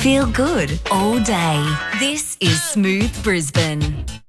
Feel good all day. This is Smooth Brisbane.